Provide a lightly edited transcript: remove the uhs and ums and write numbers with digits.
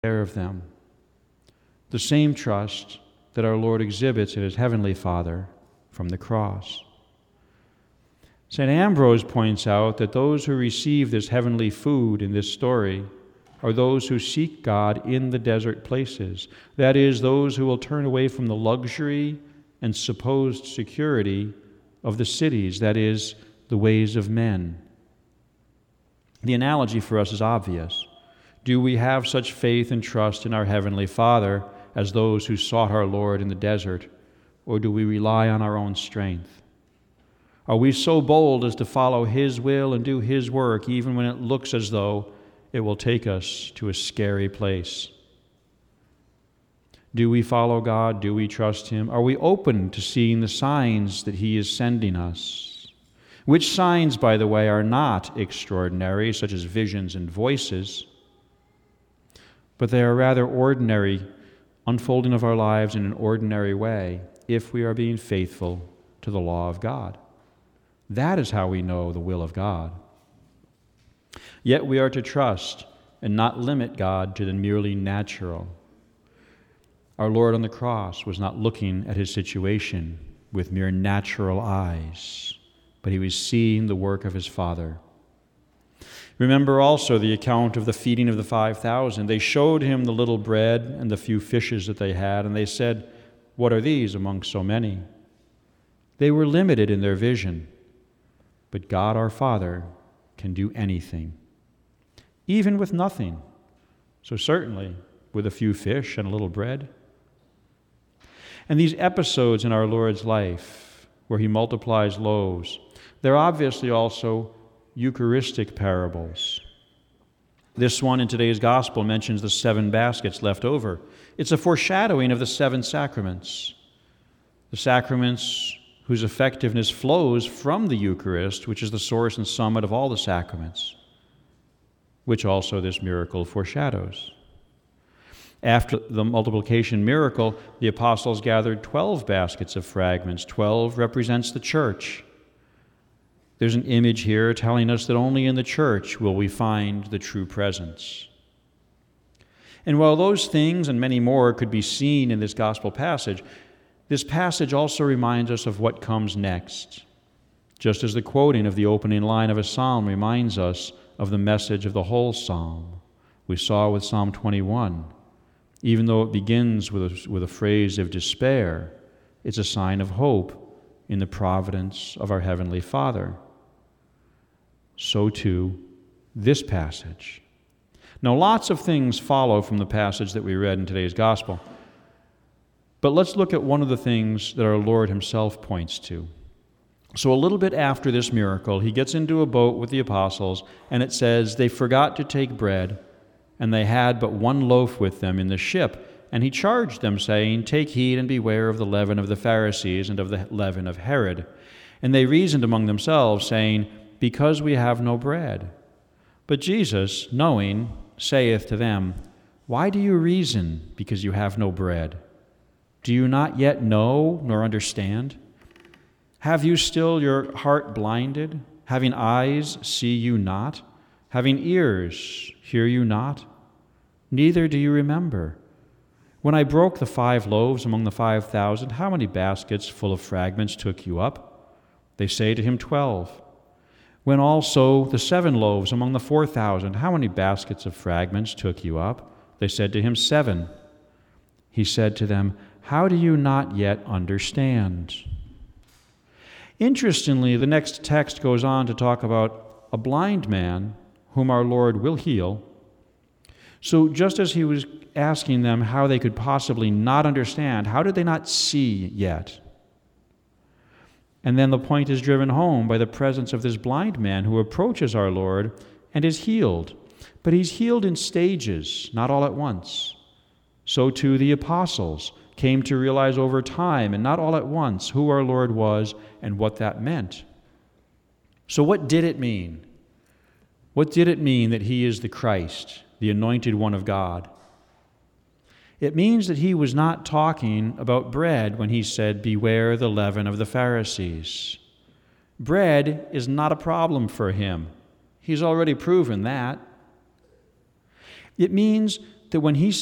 care of them. The same trust that our Lord exhibits in his heavenly Father from the cross. St. Ambrose points out that those who receive this heavenly food in this story are those who seek God in the desert places. That is, those who will turn away from the luxury and supposed security of the cities, that is, the ways of men. The analogy for us is obvious. Do we have such faith and trust in our Heavenly Father as those who sought our Lord in the desert, or do we rely on our own strength? Are we so bold as to follow His will and do His work even when it looks as though it will take us to a scary place? Do we follow God? Do we trust Him? Are we open to seeing the signs that He is sending us? Which signs, by the way, are not extraordinary, such as visions and voices, but they are rather ordinary, unfolding of our lives in an ordinary way, if we are being faithful to the law of God. That is how we know the will of God. Yet we are to trust and not limit God to the merely natural. Our Lord on the cross was not looking at his situation with mere natural eyes, but he was seeing the work of his Father. Remember also the account of the feeding of the 5,000. They showed him the little bread and the few fishes that they had, and they said, "What are these among so many?" They were limited in their vision, but God our Father can do anything, even with nothing. So certainly with a few fish and a little bread. And these episodes in our Lord's life, where he multiplies loaves, they're obviously also Eucharistic parables. This one in today's gospel mentions the 7 baskets left over. It's a foreshadowing of the 7 sacraments. The sacraments whose effectiveness flows from the Eucharist, which is the source and summit of all the sacraments, which also this miracle foreshadows. After the multiplication miracle, the apostles gathered 12 baskets of fragments. 12 represents the church. There's an image here telling us that only in the church will we find the true presence. And while those things and many more could be seen in this gospel passage, this passage also reminds us of what comes next, just as the quoting of the opening line of a psalm reminds us of the message of the whole psalm. We saw with Psalm 21. Even though it begins with a phrase of despair, it's a sign of hope in the providence of our Heavenly Father. So too, this passage. Now, lots of things follow from the passage that we read in today's gospel, but let's look at one of the things that our Lord himself points to. So a little bit after this miracle, he gets into a boat with the apostles, and it says they forgot to take bread, and they had but 1 loaf with them in the ship. And he charged them, saying, "Take heed and beware of the leaven of the Pharisees and of the leaven of Herod." And they reasoned among themselves, saying, "Because we have no bread." But Jesus, knowing, saith to them, "Why do you reason, because you have no bread? Do you not yet know nor understand? Have you still your heart blinded? Having eyes, see you not? Having ears, hear you not? Neither do you remember? When I broke the 5 loaves among the 5,000, how many baskets full of fragments took you up? They say to him, 12. When also the 7 loaves among the 4,000, how many baskets of fragments took you up? They said to him, 7. He said to them, "How do you not yet understand?" Interestingly, the next text goes on to talk about a blind man whom our Lord will heal. So just as he was asking them how they could possibly not understand, how did they not see yet? And then the point is driven home by the presence of this blind man who approaches our Lord and is healed. But he's healed in stages, not all at once. So too the apostles came to realize over time and not all at once who our Lord was and what that meant. So what did it mean? What did it mean that he is the Christ, the anointed one of God? It means that he was not talking about bread when he said, "Beware the leaven of the Pharisees." Bread is not a problem for him. He's already proven that. It means that when he